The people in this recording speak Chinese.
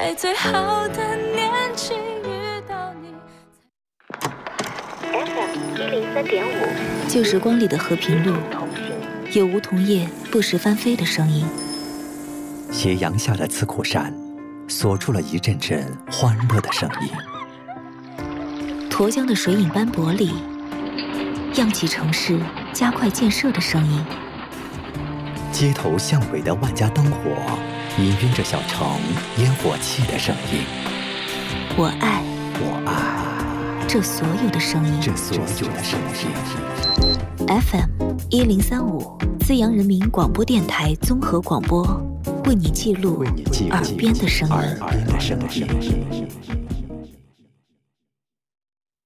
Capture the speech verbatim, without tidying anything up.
在最好的年纪遇到你。 F M 一零三点五， 旧时光里的和平路，有梧桐叶不时翻飞的声音。 斜阳下的刺库山，锁住了一阵阵欢乐的声音。 沱江的水影斑驳里，漾起城市加快建设的声音。 街头巷尾的万家灯火，氤氲着小城烟火气的声音。 我爱， 我爱这所有的声音， 这所有的声音。 F M 一零三五，资阳人民广播电台综合广播，为你记录耳边的声音。 耳边的声音。